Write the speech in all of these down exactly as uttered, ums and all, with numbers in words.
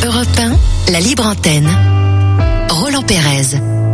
Europe un, la libre antenne. Roland Pérez.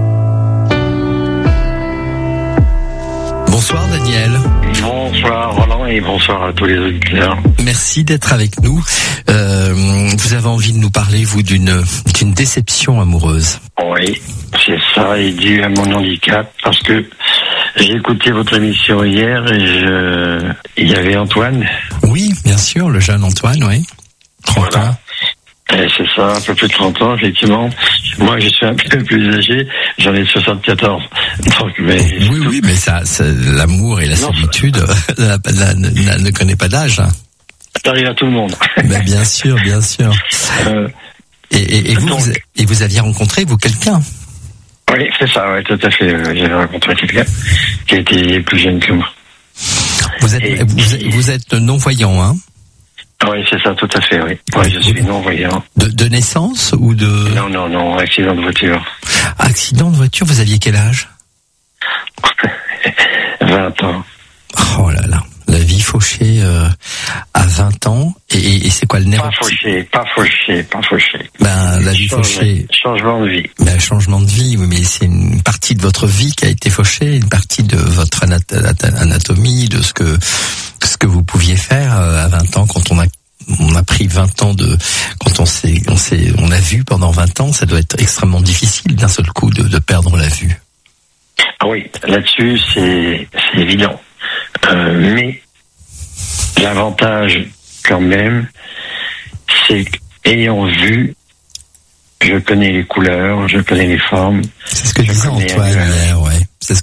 Bonsoir Daniel. Bonsoir Roland et bonsoir à tous les auditeurs. Merci d'être avec nous. Euh, vous avez envie de nous parler, vous, d'une, d'une déception amoureuse. Oui, c'est ça, et dû à mon handicap, parce que j'ai écouté votre émission hier et je... il y avait Antoine. Oui, bien sûr, le jeune Antoine, oui. trente Voilà. ans. Et c'est ça, un peu plus de trente ans, effectivement. Moi, je suis un peu plus âgé, j'en ai soixante-quatorze. Donc, mais Oui, oui, mais ça, ça l'amour et la Non, solitude la, la, la, ne connaît pas d'âge. ça arrive à tout le monde. Ben, bien sûr, bien sûr. Euh, Et, et, et, vous, donc, vous, et vous aviez rencontré, vous, quelqu'un? oui, c'est ça, oui, tout à fait. Euh, J'avais rencontré quelqu'un qui était plus jeune que moi. Vous êtes, Et- vous, êtes- vous êtes non-voyant, hein? Oui, c'est ça, tout à fait, oui. Oui, je suis non-voyant. De, de naissance ou de... Non, non, non, accident de voiture. Accident de voiture, vous aviez quel âge? vingt ans. Oh là là, la vie fauchée euh, à vingt ans, et, et, et c'est quoi le nerf? Pas fauché, pas fauché, pas fauché. Ben, la vie Changement- fauchée, Changement de vie. ben, changement de vie, oui, mais c'est une partie de votre vie qui a été fauchée, une partie de votre anat- anatomie, de ce que ce que vous pouviez faire euh, à vingt ans quand on a on a pris vingt ans de quand on s'est on s'est on a vu pendant vingt ans, ça doit être extrêmement difficile d'un seul coup de, de perdre la vue. Ah oui, là-dessus, c'est c'est évident. Euh, mais l'avantage, quand même, c'est qu'ayant vu, je connais les couleurs, je connais les formes. C'est ce que Je disait connais Antoine un nuage. hier, ouais.